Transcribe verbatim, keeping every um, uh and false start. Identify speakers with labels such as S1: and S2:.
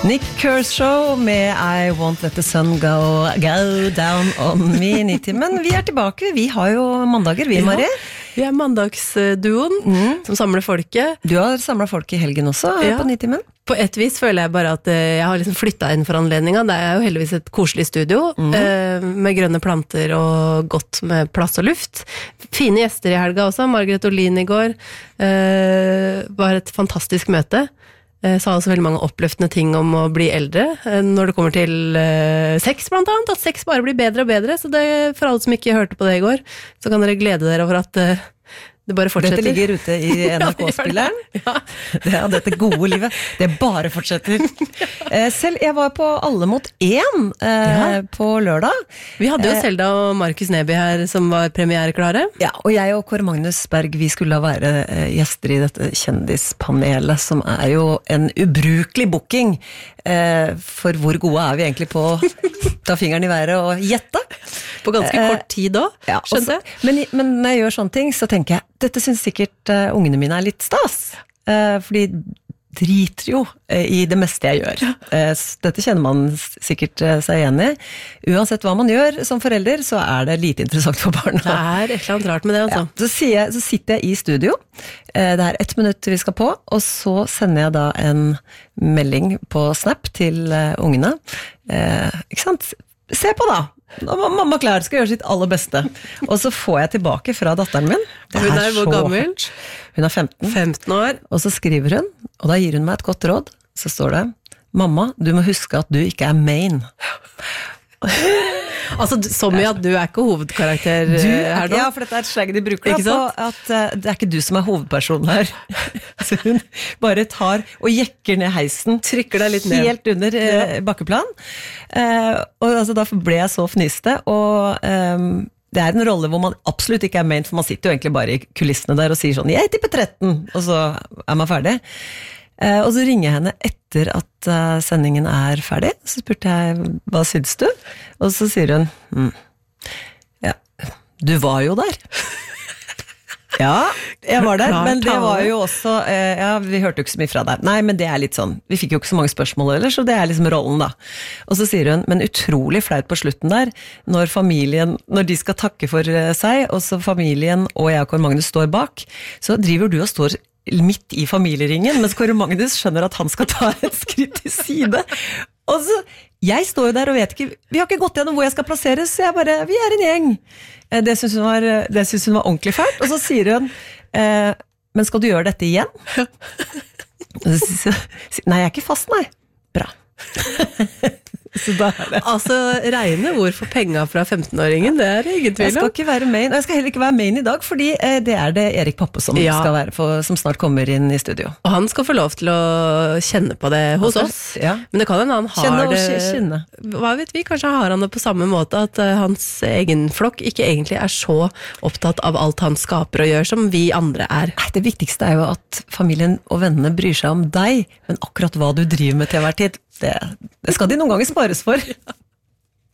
S1: Nick Kershaw med I Won't Let the Sun Go, go Down on Me nitti. Men vi er tilbake, vi har jo mandager, vi, Marie.
S2: Ja, vi er mandagsduoen mm. som samler folket.
S1: Du har samlet folk i helgen også, ja. På nitti, men?
S2: På et vis føler jeg bare at jeg har liksom flyttet inn for anledningen. Det er jo heldigvis et koselig studio, mm. eh, med grønne planter og godt med plass og luft. Fine gjester i helga også, Margaret Olin i går. Eh, var et fantastisk møte. Eh, sa også veldig mange oppløftende ting om å bli eldre, eh, når det kommer til eh, sex blant annet, at sex bare blir bedre og bedre, så det, for alle som ikke hørte på det i går, så kan dere glede dere over at eh, det bare fortsetter.
S1: Dette ligger ute i N R K-spilleren. Ja, det er dette gode livet. Det bare fortsetter. eh, selv, jeg var på Alle mot én eh, ja. På lørdag.
S2: Vi hadde jo Selda og Markus Neby her som var premiereklare.
S1: Ja, og jeg og Kåre Magnus Berg, vi skulle være eh, gjester i dette kjendispanelet, som er jo en ubrukelig booking. Eh, for hvor gode er vi egentlig på å ta fingeren i været og gjette?
S2: På ganske kort tid da,
S1: ja,
S2: skjønte jeg.
S1: Men, men når jeg gjør sånne ting, så tenker jeg, dette synes sikkert uh, ungene mine er litt stas. Uh, fordi driter jo uh, i det meste jeg gjør. Uh, dette kjenner man sikkert uh, seg igjen i. Uansett hva man gjør som forelder, så er det lite interessant for barna.
S2: Det er et eller annet rart med det, altså.
S1: Ja, så, sier jeg, så sitter jeg i studio, uh, det er ett minutt vi skal på, og så sender jeg da en melding på Snap til uh, ungene. Uh, ikke sant? Se på da! Nå var mamma klar, skal gjøre sitt aller beste. Og så får jeg tilbake fra datteren min.
S2: Det hun er hvor gammel?
S1: Hardt. Hun er femten.
S2: femten år.
S1: Og så skriver hun, og da gir hun meg et godt råd. Så står det, mamma, du må huske at du ikke er main.
S2: Altså, som i at du er ikke hovedkarakter
S1: du,
S2: her nå?
S1: Ja, for dette er et slag de bruker da, på at uh, det er ikke du som er hovedpersonen her. Så hun bare tar og jekker ned heisen,
S2: trykker deg litt ned.
S1: Helt under uh, bakkeplan. Uh, og altså, da ble jeg så fniste, og um, det er en rolle hvor man absolutt ikke er main, for man sitter jo egentlig bare i kulissene der og sier sånn, jeg tipper tretten, og så er man ferdig. Uh, og så ringer jeg henne etter at uh, sendingen er ferdig, så spurte jeg, hva synes du? Og så sier hun, mm, ja, du var jo der. Ja, jeg var der, men det var jo også, uh, ja, vi hørte jo ikke så mye fra deg. Nei, men det er litt sånn, vi fikk jo ikke så mange spørsmål ellers, så det er liksom rollen da. Og så sier hun, men utrolig flaut på slutten der, når familien, når de skal takke for uh, seg, og så familien og jeg og Kåre Magnus står bak, så driver du og står midt i familieringen, mens Kåre Magnus skjønner at han skal ta et skritt til side. Og så, jeg står jo der og vet ikke, vi har ikke gått gjennom hvor jeg skal plasseres, så jeg bare, vi er en gjeng. Det synes hun var, det synes hun var ordentlig fælt, og så sier hun, eh, men skal du gjøre dette igjen? Nei, jeg er ikke fast, nei. Bra. Så da er det.
S2: Altså, regne ord for penga fra femtenåringen, det er ingen tvil om.
S1: Jeg skal ikke være main, og jeg skal heller ikke være main i dag, fordi eh, det er det Erik Poppe som ja. Skal være for, som snart kommer inn i studio.
S2: Og han skal få lov til å kjenne på det hos oss, ja. Men det kan hende han har
S1: kjenne og
S2: det...
S1: Kjenne.
S2: Hva vet vi, kanskje har han det på samme måte, at uh, hans egen flokk ikke egentlig er så opptatt av alt han skaper og gjør som vi andre er.
S1: Nei, det viktigste er jo at familien og vennene bryr seg om deg, men akkurat hva du driver med til hver tid, det, det skal de noen ganger spares for.